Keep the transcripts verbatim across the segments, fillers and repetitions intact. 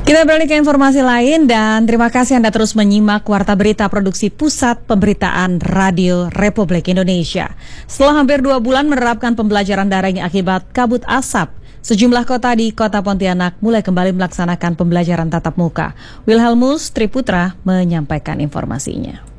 Kita beralih ke informasi lain dan terima kasih Anda terus menyimak Warta Berita Produksi Pusat Pemberitaan Radio Republik Indonesia. Setelah hampir dua bulan menerapkan pembelajaran daring akibat kabut asap, sejumlah kota di Kota Pontianak mulai kembali melaksanakan pembelajaran tatap muka. Wilhelmus Triputra menyampaikan informasinya.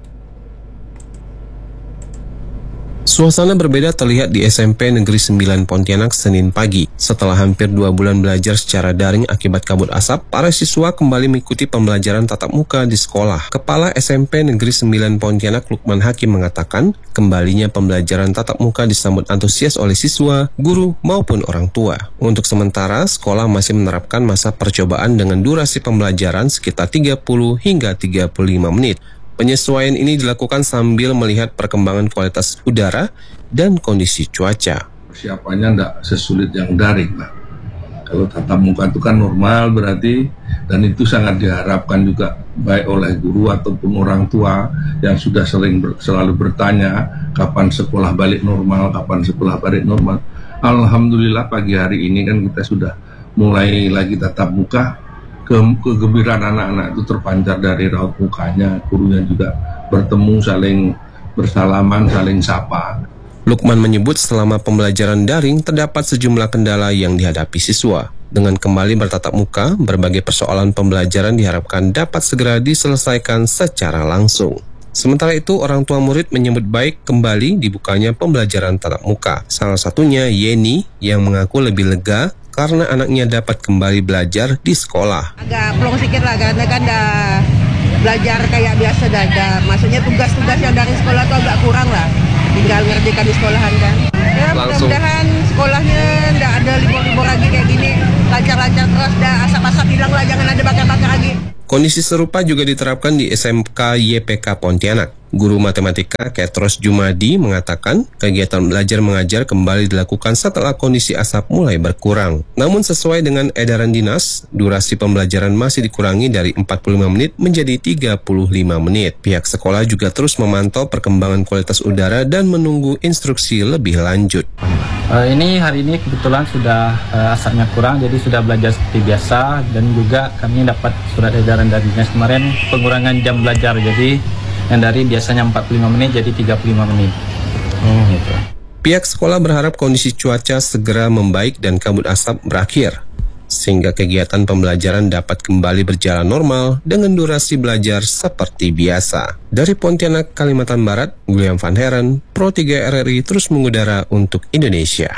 Suasana berbeda terlihat di S M P Negeri sembilan Pontianak Senin pagi. Setelah hampir dua bulan belajar secara daring akibat kabut asap, para siswa kembali mengikuti pembelajaran tatap muka di sekolah. Kepala S M P Negeri sembilan Pontianak Lukman Hakim mengatakan, kembalinya pembelajaran tatap muka disambut antusias oleh siswa, guru, maupun orang tua. Untuk sementara, sekolah masih menerapkan masa percobaan dengan durasi pembelajaran sekitar tiga puluh hingga tiga puluh lima menit. Penyesuaian ini dilakukan sambil melihat perkembangan kualitas udara dan kondisi cuaca. Persiapannya tidak sesulit yang daring, Pak. Kalau tatap muka itu kan normal berarti, dan itu sangat diharapkan juga baik oleh guru ataupun orang tua yang sudah sering ber, selalu bertanya kapan sekolah balik normal, kapan sekolah balik normal. Alhamdulillah pagi hari ini kan kita sudah mulai lagi tatap muka. Ke, kegembiraan anak-anak itu terpancar dari raut mukanya, gurunya juga bertemu, saling bersalaman, saling sapa. Lukman menyebut selama pembelajaran daring terdapat sejumlah kendala yang dihadapi siswa. Dengan kembali bertatap muka, berbagai persoalan pembelajaran diharapkan dapat segera diselesaikan secara langsung. Sementara itu, orang tua murid menyambut baik kembali dibukanya pembelajaran tatap muka. Salah satunya Yeni yang mengaku lebih lega karena anaknya dapat kembali belajar di sekolah. Agak plong sedikit lah, karena kan dah belajar kayak biasa dah. dah. Maksudnya tugas-tugas yang dari sekolah tuh agak kurang lah. Tinggal ngerjakan di sekolahan kan. Ya, mudah-mudahan sekolahnya nggak ada libur-libur lagi kayak gini. Lancar-lancar terus, dah asap-asap hilang lah, jangan ada bakar-bakar lagi. Kondisi serupa juga diterapkan di S M K Y P K Pontianak. Guru matematika Ketros Jumadi mengatakan kegiatan belajar mengajar kembali dilakukan setelah kondisi asap mulai berkurang. Namun sesuai dengan edaran dinas, durasi pembelajaran masih dikurangi dari empat puluh lima menit menjadi tiga puluh lima menit. Pihak sekolah juga terus memantau perkembangan kualitas udara dan menunggu instruksi lebih lanjut. Uh, ini hari ini kebetulan sudah uh, asapnya kurang, jadi sudah belajar seperti biasa, dan juga kami dapat surat edaran dari dinas kemarin pengurangan jam belajar, jadi yang dari biasanya empat puluh lima menit jadi tiga puluh lima menit. Hmm, gitu. Pihak sekolah berharap kondisi cuaca segera membaik dan kabut asap berakhir, sehingga kegiatan pembelajaran dapat kembali berjalan normal dengan durasi belajar seperti biasa. Dari Pontianak, Kalimantan Barat, William Van Heren, Pro tiga R R I terus mengudara untuk Indonesia.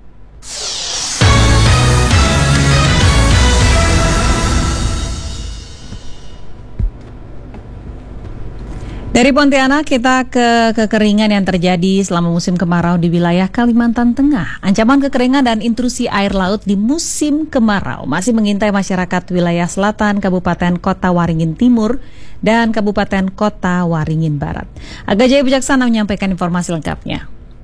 Dari Pontianak kita ke kekeringan yang terjadi selama musim kemarau di wilayah Kalimantan Tengah. Ancaman kekeringan dan intrusi air laut di musim kemarau masih mengintai masyarakat wilayah selatan Kabupaten Kota Waringin Timur dan Kabupaten Kota Waringin Barat. Aga Jaya Bijaksana menyampaikan informasi lengkapnya.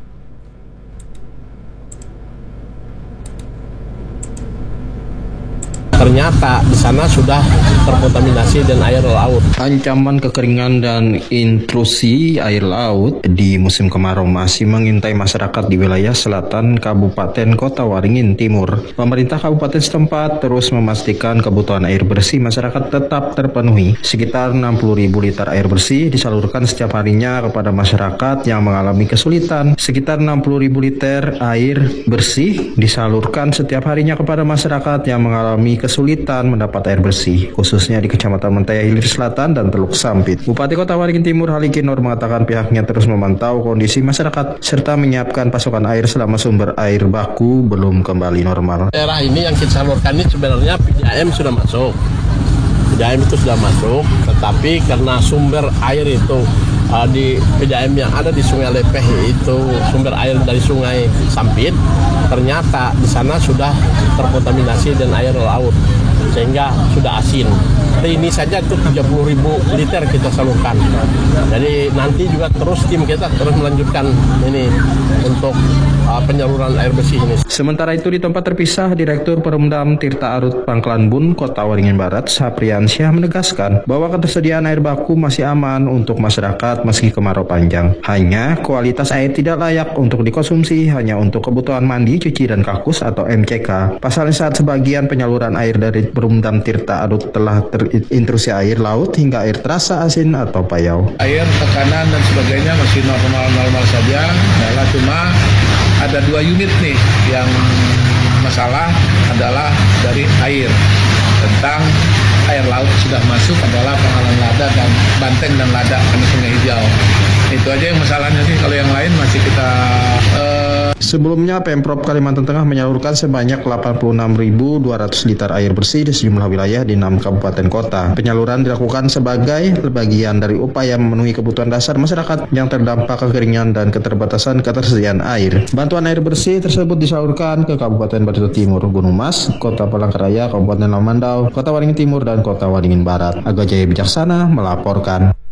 Ternyata di sana sudah terkontaminasi dengan air laut. Ancaman kekeringan dan intrusi air laut di musim kemarau masih mengintai masyarakat di wilayah selatan Kabupaten Kota Waringin Timur. Pemerintah kabupaten setempat terus memastikan kebutuhan air bersih masyarakat tetap terpenuhi. Sekitar enam puluh ribu liter air bersih disalurkan setiap harinya kepada masyarakat yang mengalami kesulitan. Sekitar enam puluh ribu liter air bersih disalurkan setiap harinya kepada masyarakat yang mengalami kesulitan kesulitan mendapat air bersih, khususnya di Kecamatan Mentaya Hilir Selatan dan Teluk Sampit. Bupati Kota Waringin Timur Haliki Nur mengatakan pihaknya terus memantau kondisi masyarakat serta menyiapkan pasokan air selama sumber air baku belum kembali normal. Daerah ini yang kita salurkan ini sebenarnya P D A M sudah masuk, P D A M itu sudah masuk, tetapi karena sumber air itu uh, di P D A M yang ada di Sungai Lepeh itu sumber air dari Sungai Sampit, ternyata di sana sudah terkontaminasi dengan air laut sehingga sudah asin. Hari ini saja itu tiga puluh ribu liter kita salurkan. Jadi nanti juga terus tim kita terus melanjutkan ini untuk uh, penyaluran air bersih ini. Sementara itu di tempat terpisah, Direktur Perumdam Tirta Arut Pangkalan Bun, Kota Waringin Barat, Sapriansyah menegaskan bahwa ketersediaan air baku masih aman untuk masyarakat meski kemarau panjang. Hanya kualitas air tidak layak untuk dikonsumsi hanya untuk kebutuhan mandi, cuci, dan kakus atau M C K. Pasalnya saat sebagian penyaluran air dari Perumdam Tirta Arut telah terintrusi air laut hingga air terasa asin atau payau. Air, tekanan dan sebagainya masih normal-normal saja. Adalah cuma ada dua unit nih yang masalah adalah dari air. Tentang air laut sudah masuk adalah Pangalan Lada dan Banteng dan Lada karena Sungai Hijau. Itu aja yang masalahnya sih. Kalau yang lain masih kita uh... Sebelumnya, Pemprov Kalimantan Tengah menyalurkan sebanyak delapan puluh enam ribu dua ratus liter air bersih di sejumlah wilayah di enam kabupaten kota. Penyaluran dilakukan sebagai bagian dari upaya memenuhi kebutuhan dasar masyarakat yang terdampak kekeringan dan keterbatasan ketersediaan air. Bantuan air bersih tersebut disalurkan ke Kabupaten Barito Timur, Gunung Mas, Kota Palangkaraya, Kabupaten Lamandau, Kota Waringin Timur, dan Kota Waringin Barat. Aga Jaya Bijaksana melaporkan.